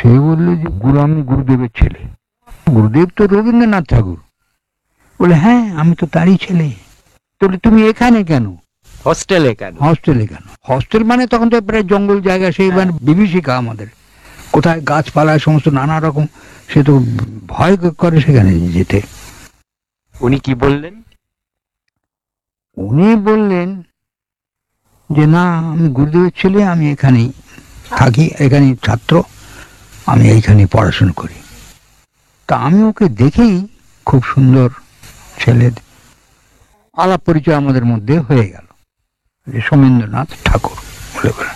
সে বললো যে আমি গুরুদেবের ছেলে। গুরুদেব তো রবীন্দ্রনাথ ঠাকুর। বলে হ্যাঁ, আমি তো তারই ছেলে। তাহলে তুমি এখানে কেন? হস্টেলে কেন? হস্টেলে কেন? হস্টেল মানে তখন তো প্রায় জঙ্গল জায়গা, সেই মানে বিভীষিকা আমাদের, কোথায় গাছপালা সমস্ত নানা রকম, সে তো ভয় করে সেখানে যেতে। উনি কি বললেন? উনি বললেন যে না, আমি গুরুদেবের ছেলে, আমি এখানেই থাকি, এখানেই ছাত্র, আমি এইখানে পড়াশোনা করি। তা আমি ওকে দেখেই খুব সুন্দর ছেলে, আলাপ পরিচয় আমাদের মধ্যে হয়ে গেল যে সোমেন্দ্রনাথ ঠাকুর বলে বলে।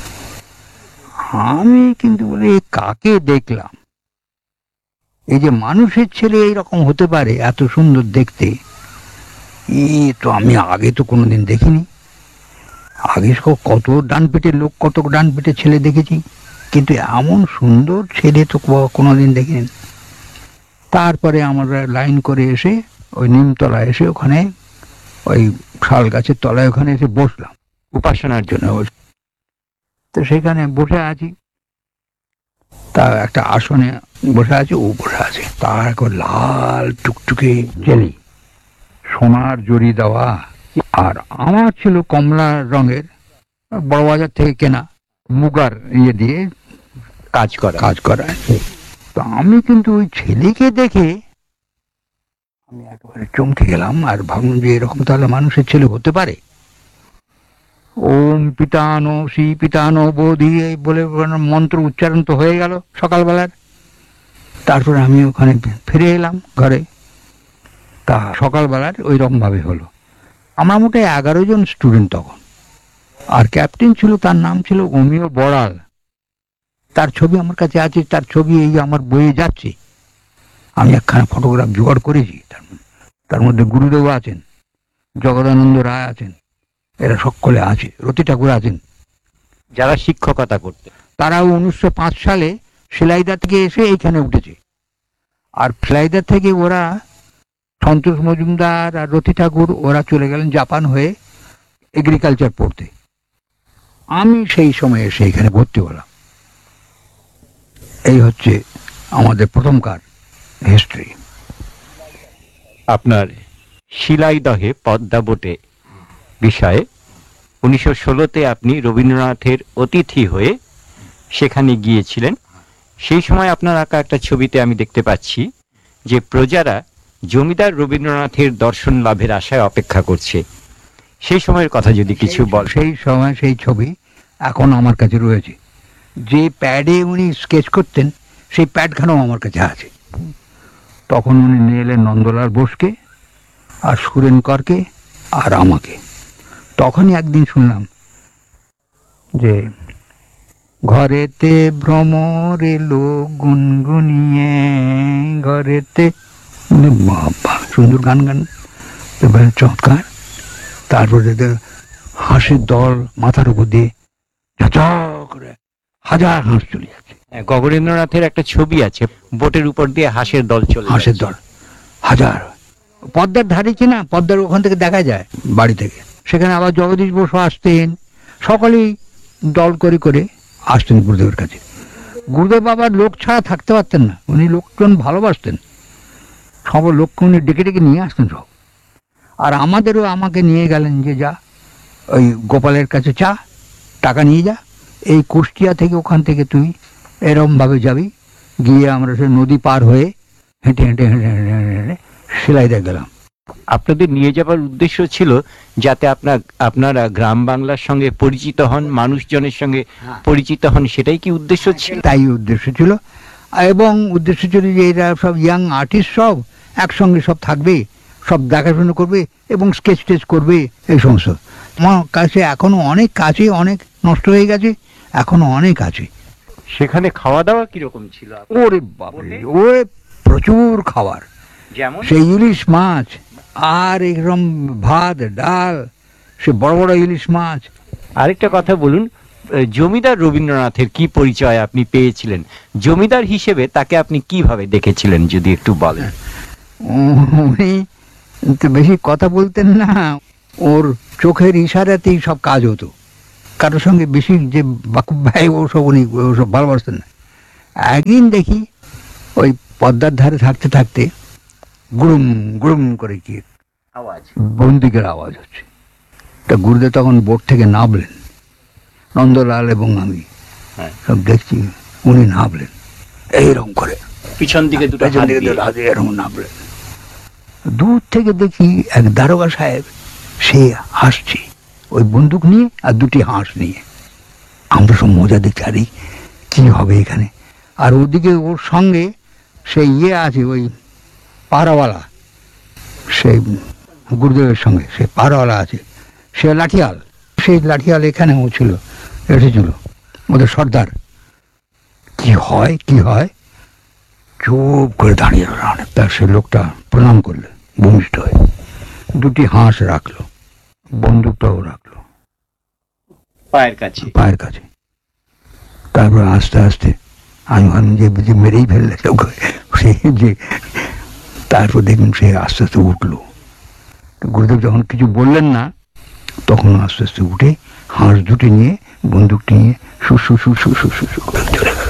আমি কিন্তু বলি কাকে দেখলাম, এই যে মানুষের ছেলে এইরকম হতে পারে, এত সুন্দর দেখতে, তো আমি আগে তো কোনোদিন দেখিনি। আগে কত ডান পেটের লোক, কত ডান পেটের ছেলে দেখেছি, কিন্তু এমন সুন্দর ছেলে তো কোনোদিন দেখিনি। তারপরে আমরা লাইন করে এসে ওই নিমতলায় এসে ওখানে ওই শাল গাছের তলায় ওখানে এসে বসলাম উপাসনার জন্য। তো সেখানে বসে আছি, তা একটা আসনে বসে আছে, ও বসে আছে, তার একবার লাল টুকটুকে জেলি, সোনার জড়ি দেওয়া, আর আমার ছিল কমলা রঙের, বড়বাজার থেকে কেনা মুগার ইয়ে দিয়ে কাজ করা। তো আমি কিন্তু ওই ছেলেকে দেখে আমি একেবারে চমকে গেলাম, আর ভাবলাম যে এরকম তাহলে মানুষের ছেলে হতে পারে। ওম পিতানো শ্রী পিতানো বোধি এই বলে মন্ত্র উচ্চারণ তো হয়ে গেল সকালবেলার। তারপরে আমি ওখানে ফিরে এলাম ঘরে। তা সকালবেলার ওই রকম ভাবে হলো। আমরা মোটে 11 জন স্টুডেন্ট তখন, আর ক্যাপ্টেন ছিল, তার নাম ছিল অমিয় বড়াল। তার ছবি আমার কাছে আছে, তার ছবি এই আমার বইয়ে যাচ্ছে। আমি একখানা ফটোগ্রাফ জোগাড় করেছি, তার মধ্যে গুরুদেব আছেন, জগদানন্দ রায় আছেন, এরা সকলে আছে, রতি ঠাকুর আছেন, যারা শিক্ষকতা করতে। তারাও 1905 সালে সেলাইদা থেকে এসে এইখানে উঠেছে। আর সেলাইদা থেকে ওরা সন্তোষ মজুমদার আর রতি ঠাকুর ওরা চলে গেলেন জাপান হয়ে এগ্রিকালচার পড়তে। আমি সেই সময় এসে এখানে ভর্তি হলাম। এই হচ্ছে আমাদের প্রথমকার হিস্ট্রি। আপনার শিলাইদহে পদ্মাবটে বিষয়ে 1916-তে আপনি রবীন্দ্রনাথের অতিথি হয়ে সেখানে গিয়েছিলেন। সেই সময় আপনার আঁকা একটা ছবিতে আমি দেখতে পাচ্ছি যে প্রজারা জমিদার রবীন্দ্রনাথের দর্শন লাভের আশায় অপেক্ষা করছে। সেই সময়ের কথা যদি কিছু বল। সেই সময় সেই ছবি এখন আমার কাছে রয়েছে। যে প্যাডে উনি স্কেচ করতেন সেই প্যাডখানাও আমার কাছে আছে। তখন উনি নিয়ে এলেন নন্দলাল বোসকে আর সুরেন করকে আর আমাকে। তখনই একদিন শুনলাম যে ঘরেতে ভ্রমর এলো গুনগুনিয়ে, ঘরেতে, বাবা সুন্দর গান গান, চমৎকার। তারপরে হাঁসের দল মাথার উপর দিয়ে করে হাজার হাঁস চলে যাচ্ছে। গগনেন্দ্রনাথের একটা ছবি আছে, বোটের উপর দিয়ে হাঁসের দল চলে, হাঁসের দল হাজার, পদ্মার ধারে কিনা, পদ্মার ওখান থেকে দেখা যায় বাড়ি থেকে। সেখানে আবার জগদীশ বসু আসতেন, সকলেই দল করে করে আসতেন গুরুদেবের কাছে। গুরুদেব আবার লোক ছাড়া থাকতে পারতেন না, উনি লোকজন ভালোবাসতেন, সব লোককে উনি ডেকে ডেকে নিয়ে আসতেন সব। আর আমাকে নিয়ে গেলেন যে যা ওই গোপালের কাছে চা, টাকা নিয়ে যা, এই কুষ্টিয়া থেকে ওখান থেকে তুই এরম ভাবে যাবি। গিয়ে আমরা সে নদী পার হয়ে হেঁটে হেঁটে হেঁটে হেঁটে হেঁটে সেলাইদা গেলাম। আপনাদের নিয়ে যাবার উদ্দেশ্য ছিল যাতে আপনারা গ্রাম বাংলার সঙ্গে পরিচিত হন, মানুষজনের সঙ্গে পরিচিত হন, সেটাই কি উদ্দেশ্য ছিল? তাই উদ্দেশ্য ছিল। এবং উদ্দেশ্য ছিল যে এরা সব ইয়াং আর্টিস্ট, সব একসঙ্গে সব থাকবে, সব দেখাশোনা করবে এবং স্কেচ টেচ করবে, এই সমস্ত। আমার কাছে এখনো অনেক কাছে, অনেক নষ্ট হয়ে গেছে, এখনো অনেক আছে। সেখানে খাওয়া দাওয়া কিরকম ছিল? ওরে বাপরে, ওরে প্রচুর খাবার, যেমন সেই ইলিশ মাছ আর এরকম ভাত ডাল, সে বড় বড় ইলিশ মাছ। আরেকটা কথা বলুন, জমিদার রবীন্দ্রনাথের কি পরিচয় আপনি পেয়েছিলেন? জমিদার হিসেবে তাকে আপনি কিভাবে দেখেছিলেন যদি একটু বলেন। উনি তো বেশি কথা বলতেন না, ওর চোখের ইশারাতেই সব কাজ হতো। কারোর সঙ্গে বেশি যে বাকুব ভাই ওসব উনি ওসব ভালোবাসতেন না। একদিন দেখি ওই পদ্মার ধারে থাকতে থাকতে গুড়ুম গুড়ুম করে কি আওয়াজ। বন্দুকের আওয়াজ হচ্ছে। তা গুরুদেব তখন বোট থেকে নামলেন, নন্দলাল এবং আমি হ্যাঁ। সব দেখছি। উনি নামলেন এইরকম করে, পিছন দিকে দুটো পেছন হাত দিকে দিয়ে। দুটো হাত দিয়ে এরকম নামলেন। দূর থেকে দেখি এক দারোগা সাহেব, সে হাসছে ওই বন্দুক নিয়ে আর দুটি হাঁস নিয়ে। আমরা সব মজা দেখছি, আরে কি হবে এখানে। আর ওদিকে ওর সঙ্গে সেই আছে, ওই পাহারাওয়ালা, সেই গুরুদেবের সঙ্গে সে পাহারাওয়ালা আছে, সে লাঠিয়াল। সেই লাঠিয়াল এখানেও ছিল, এসেছিল ওদের সর্দার। কি হয় কি হয়, চুপ করে দাঁড়িয়ে রইল। তার সে লোকটা প্রণাম করলে ভূমিষ্ঠ হয়ে দুটি হাঁস রাখলো, বন্দুকটাও রাখলো পায়ের কাছে। পায়ের কাছে। তারপর আস্তে আস্তে আমি ভাবলাম যে বুঝি মেরেই ফেললে সে যে। তারপর দেখুন সে আস্তে আস্তে উঠলো। গুরুদেব যখন কিছু বললেন না, তখন আস্তে আস্তে উঠে হাঁস দুটি নিয়ে বন্দুকটি নিয়ে শুশু শুশু শুশু করে চলে গেল।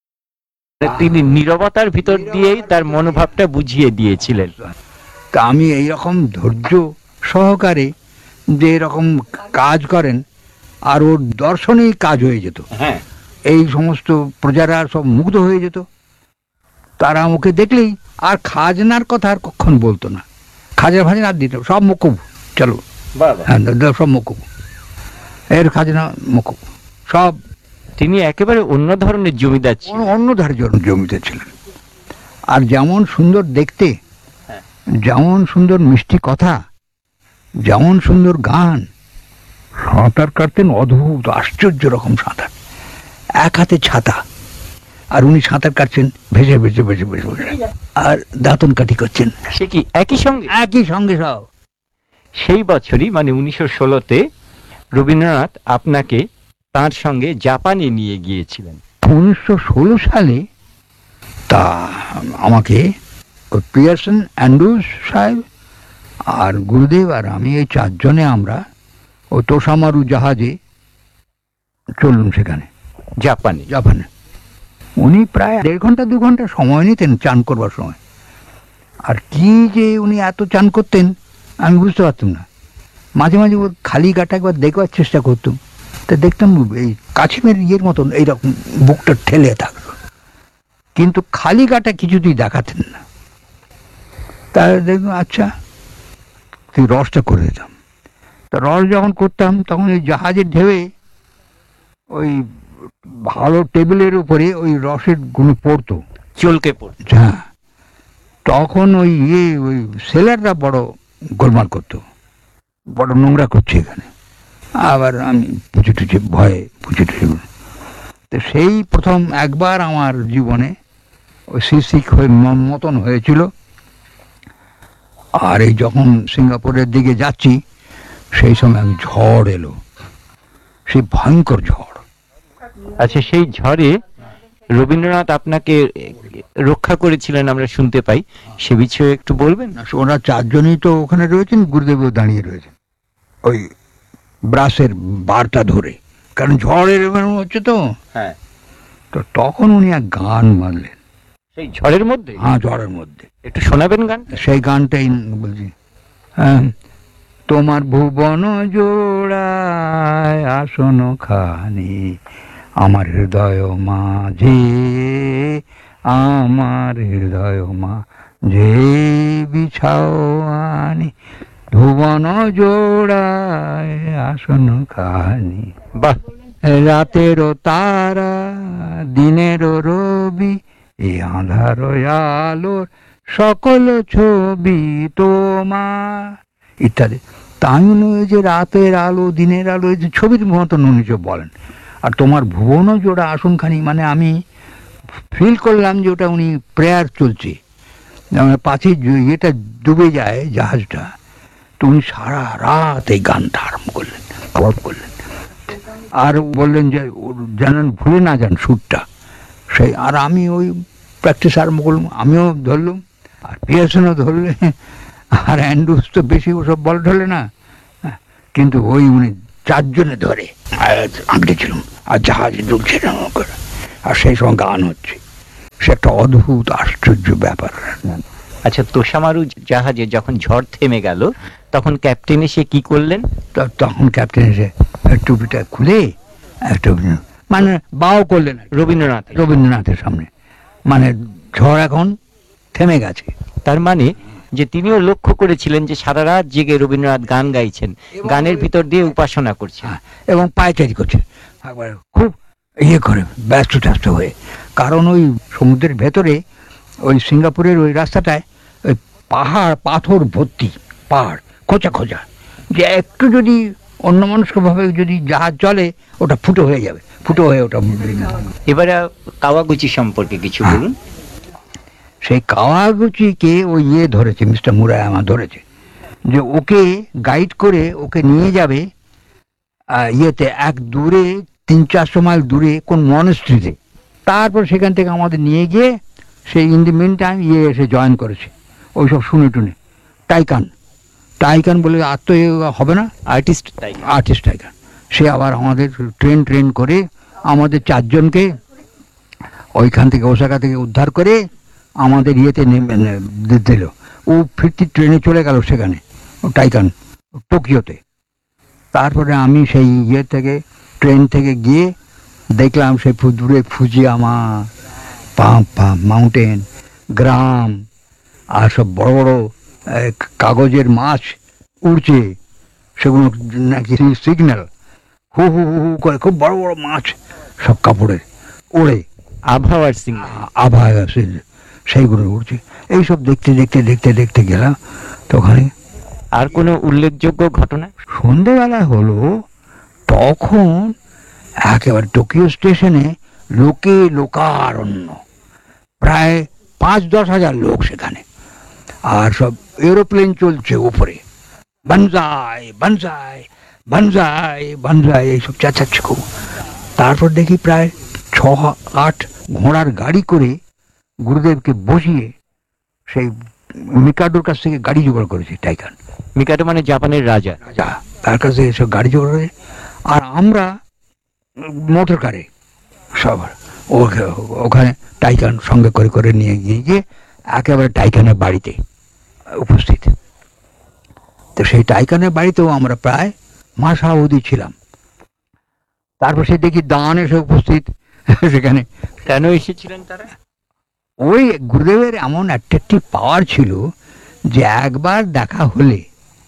তিনি নীরবতার ভিতর দিয়েই তার মনোভাবটা বুঝিয়ে দিয়েছিলেন। তা আমি এইরকম ধৈর্য সহকারে যে এরকম কাজ করেন, আর ওর দর্শনেই কাজ হয়ে যেত। হ্যাঁ, এই সমস্ত প্রজারা সব মুগ্ধ হয়ে যেত। তারা ওকে দেখলেই আর খাজনার কথা আর কখন বলতো না। খাজনা ফাজনা আর দিত, সব মকুব, চলো বাবা। হ্যাঁ সব মকুব, এর খাজনা মকুব সব। তিনি একেবারে অন্য ধরনের জমিদার ছিলেন। অন্য ধারে জমিতে ছিলেন। আর যেমন সুন্দর দেখতে, হ্যাঁ। যেমন সুন্দর মিষ্টি কথা, যেমন সুন্দর গান, সাঁতার কাটতেন অদ্ভুত আশ্চর্য রকম সাঁতার। এক হাতে ছাতা, আর উনি সাঁতার কাটছেন ভেসে ভেসে ভেসে ভেসে ভেসে, আর দাঁতন কাঠি করছেন সে কি একই সঙ্গে? একই সঙ্গে সব। সেই বছরই মানে 1916-তে রবীন্দ্রনাথ আপনাকে তার সঙ্গে জাপানে নিয়ে গিয়েছিলেন। 1916 সালে তা আমাকে পিয়ারসন অ্যান্ড্রুজ সাহেব আর গুরুদেব আর আমি, এই চারজনে আমরা ওই তোসামারু জাহাজে চললুম সেখানে জাপানে। জাপানে। উনি প্রায় 1.5 ঘন্টা 2 ঘন্টা সময় নিতেন চান করবার সময়। আর কি যে উনি এত চান করতেন আমি বুঝতে পারতাম না। মাঝে মাঝে ওর খালি গাটা একবার দেখবার চেষ্টা করতাম, তা দেখতাম এই কাছিমের ইয়ের মতন এইরকম বুকটা ঠেলে থাকলো, কিন্তু খালি গাটা কিছুতেই দেখাতেন না। তাহলে দেখলাম আচ্ছা, তুই রসটা করে দিতাম। তা রস যখন করতাম তখন ওই জাহাজের ঢেউয়ে ওই ভালো টেবিলের উপরে ওই রসের গুলো পড়তো, চলকে পড়ত। হ্যাঁ। তখন ওই ওই সেলাররা বড় গোলমাল করতো, বড় নোংরা করছে এখানে। আবার আমি পুচে টুচে ভয়ে পুচে টুচে, তো সেই প্রথম একবার আমার জীবনে ওই সিসিক হয়ে মতন হয়েছিল। আর এই যখন সিঙ্গাপুরের দিকে যাচ্ছি সেই সময় আমি ঝড় এলো, সেই ভয়ঙ্কর ঝড়। আচ্ছা, সেই ঝড়ে রবীন্দ্রনাথ আপনাকে রক্ষা করেছিলেন আমরা শুনতে পাই, সে বিষয়ে একটু বলবেন? ওরা চারজনই তো ওখানে রয়েছেন, গুরুদেবও দাঁড়িয়ে রয়েছেন ওই ব্রাসের বারটা ধরে, কারণ ঝড়ের এরকম হচ্ছে তো। হ্যাঁ। তো তখন উনি এক গান বাঁধলেন সেই ঝড়ের মধ্যে? হ্যাঁ, ঝড়ের মধ্যে। একটু শোনাবেন গান? সেই গানটাই বলছি, হ্যাঁ, তোমার ভুবন জোড়ায় আসন খানি আমার হৃদয় মাঝে, আমার হৃদয় মাঝে বিছাও আনি, ভুবন জোড়ায় আসন খানি। বাহ। রাতেরও তারা দিনেরও রবি, এই আঁধার আলোর সকল ছবি তোমার, ইত্যাদি। তাই নয় যে রাতের আলো দিনের আলো এই যে ছবির মতন উনি যে বলেন। আর তোমার ভুবনও জোড়া আসনখানি, মানে আমি ফিল করলাম যে ওটা উনি প্রেয়ার চলছে, পাছে ইয়েটা ডুবে যায় জাহাজটা, তো উনি সারা রাত এই গানটা আরম্ভ করলেন, আবার করলেন, আর বললেন যে যেন ভুলে না যান সুরটা। সেই আর আমি ওই প্র্যাকটিস আরম্ভ করলাম, আমিও ধরলাম আর পিয়ারসনও ধরলে, আর অ্যান্ড্রুজ তো বেশি ওসব বল ধরলে না, কিন্তু ওই উনি চারজনে ধরে আঁকড়েছিলাম, আর জাহাজ ডুবছে না করে, আর সেই সময় গান হচ্ছে। সে একটা অদ্ভুত আশ্চর্য ব্যাপার। আচ্ছা, তোষামারু জাহাজে যখন ঝড় থেমে গেল তখন ক্যাপ্টেন এসে কি করলেন? তখন ক্যাপ্টেন এসে টুপিটা খুলে একটা মানে বাও করলেন রবীন্দ্রনাথের সামনে, মানে ঝড় এখন থেমে গেছে। তার মানে যে তিনিও লক্ষ্য করেছিলেন যে সারা রাত জেগে রবীন্দ্রনাথ গান গাইছেন, গানের ভিতর দিয়ে উপাসনা করছেন। এবং পায়চারি করছে একবার খুব ইয়ে করে, ব্যস্ত ট্যস্ত হয়ে। কারণ ওই সমুদ্রের ভেতরে ওই সিঙ্গাপুরের ওই রাস্তাটায় ওই পাহাড়, পাথর ভর্তি, পাহাড় খোঁচা খোঁচা, যে একটু যদি অন্যমনস্কভাবে যদি জাহাজ চলে ওটা ফুটো হয়ে যাবে, ফুটো হয়ে ওটা। এবারে কাওয়াগুচি সম্পর্কে কিছু বলুন। সেই কাওয়াগুচিকে ওই ইয়ে ধরেছে, মিস্টার মুরায়ামা ধরেছে, যে ওকে গাইড করে ওকে নিয়ে যাবে ইয়েতে এক দূরে 300-400 মাইল দূরে কোন মনেস্ট্রিতে। তারপর সেখান থেকে আমাদের নিয়ে গিয়ে সেই ইন দি মিন টাইম ইয়ে এসে জয়েন করেছে ওইসব শুনে টুনে। টাইকান বলে আর তো হবে না, আর্টিস্ট টাইকান। সে আবার আমাদের ট্রেন করে আমাদের 4 জনকে ওইখান থেকে ওসাকা থেকে উদ্ধার করে আমাদের ইয়েতে দিল। ও ফিরতি ট্রেনে চলে গেল সেখানে টাইকান টোকিওতে। তারপরে আমি সেই ইয়ে থেকে ট্রেন থেকে গিয়ে দেখলাম সেই দূরে ফুজিয়ামা, মাউন্টেন, গ্রাম, আর সব বড় বড় কাগজের মাছ উড়ছে, সেগুলো নাকি সিগন্যাল, হু হু হু হু করে খুব বড় বড় মাছ সব কাপড়ের ওড়ে, আবহাওয়ার সিগন্যাল, আবহাওয়া সেইগুলো উঠছে। এইসব দেখতে দেখতে দেখতে দেখতে গেলাম। তো ওখানে আর কোনো উল্লেখযোগ্য ঘটনা? সন্ধেবেলা হলো, তখন একেবারে টোকিও স্টেশনে লোকারণ্য, প্রায় 5-10 হাজার লোক সেখানে, আর সব এরোপ্লেন চলছে উপরে, বানজাই বানজাই বানজাই বানজাই এইসব চেঁচাচ্ছে খুব। তারপর দেখি প্রায় 6-8 ঘোড়ার গাড়ি করে গুরুদেবকে বসিয়ে সেই মিকাডোর কাছ থেকে গাড়ি জোগাড় করেছে টাইকান। মিকাডো মানে জাপানের রাজা, তার কাছে এসব গাড়ি জোগাড় করেছে। আর আমরা মোটর কারে সবার ওখানে টাইকান সঙ্গে করে করে নিয়ে গিয়ে একেবারে টাইকানের বাড়িতে উপস্থিত। তো সেই টাইকানের বাড়িতেও আমরা প্রায় মাসাবধি ছিলাম। তারপর সে দেখি দান এসে উপস্থিত সেখানে। কেন এসেছিলেন তারা? ওই গুরুদেবের এমন অ্যাট্রাকটিভ পাওয়ার ছিল যে একবার দেখা হলে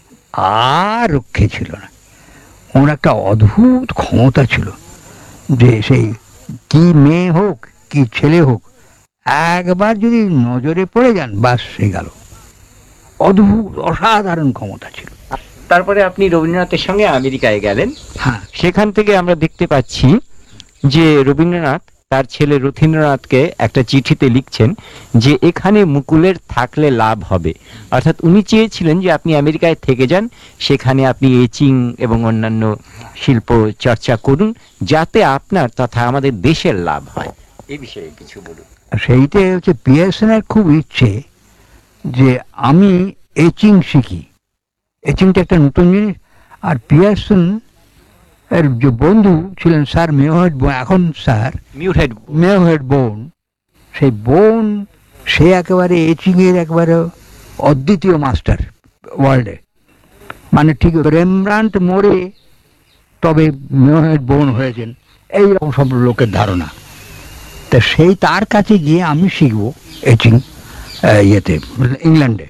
আর রক্ষে ছিল না। ওর একটা অদ্ভুত ক্ষমতা ছিল যে সেই কি মেয়ে হোক কি ছেলে হোক, একবার যদি নজরে পড়ে যান বাস সে গেল। অদ্ভুত অসাধারণ ক্ষমতা ছিল। তারপরে আপনি রবীন্দ্রনাথের সঙ্গে আমেরিকায় গেলেন। হ্যাঁ, সেখান থেকে আমরা দেখতে পাচ্ছি যে রবীন্দ্রনাথ তার ছেলে রথীন্দ্রনাথকে একটা চিঠিতে লিখছেন যে এখানে মুকুলের থাকলে লাভ হবে। অর্থাৎ উনি চেয়েছিলেন যে আপনি আমেরিকায় থেকে যান, সেখানে আপনি এচিং এবং অন্যান্য শিল্প চর্চা করুন, যাতে আপনার তথা আমাদের দেশের লাভ হয়। এই বিষয়ে কিছু বলুন। সেইটাই হচ্ছে পিয়ারসনের খুব ইচ্ছে যে আমি এচিং শিখি। এচিংটা একটা নতুন জিনিস। আর পিয়ারসন এর যে বন্ধু ছিলেন স্যার মেয়রহেড, এখন স্যার মেয়রহেড বোন, সেই বোন সে একেবারে এচিংয়ের একেবারে অদ্বিতীয় মাস্টার ওয়ার্ল্ডে। মানে ঠিক রেমব্রান্ট মোড়ে তবে মেয়রহেড বোন হয়েছেন, এইরকম সব লোকের ধারণা। তা সেই তার কাছে গিয়ে আমি শিখবো এচিং ইয়েতে, ইংল্যান্ডে।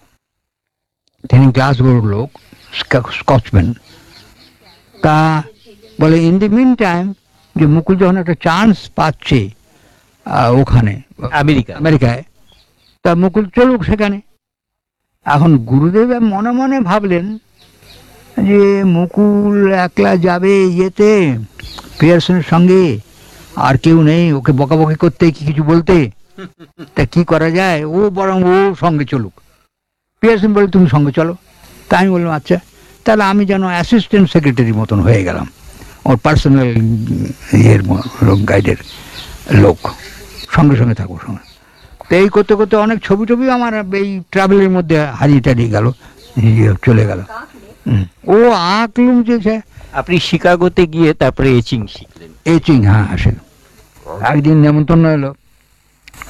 তিনি গ্লাসগোর লোক, স্কচম্যান। তা বলে ইন দি মিন টাইম যে মুকুল যখন একটা চান্স পাচ্ছে ওখানে আমেরিকায়, তা মুকুল চলুক সেখানে। এখন গুরুদেব মনে মনে ভাবলেন যে মুকুল একলা যাবে ইয়েতে পিয়ারসনের সঙ্গে, আর কেউ নেই ওকে বকাবকি করতে কি কিছু বলতে, তা কি করা যায়, ও বরং ও সঙ্গে চলুক। পিয়ারসন বলে তুমি সঙ্গে চলো। তা আমি বললাম আচ্ছা, তাহলে আমি যেন অ্যাসিস্ট্যান্ট সেক্রেটারি মতন হয়ে গেলাম, ওর পার্সোনাল ইয়ের গাইডের লোক, সঙ্গে সঙ্গে থাকবো সঙ্গে। তো এই করতে করতে অনেক ছবি টবি আমার এই ট্রাভেলের মধ্যে হারিয়ে টারিয়ে গেল, চলে গেল। ও আঁকলুম যে আপনি শিকাগোতে গিয়ে তারপরে এচিং শিখলেন। এচিং, হ্যাঁ আসে। একদিন নেমন্তন্ন এলো,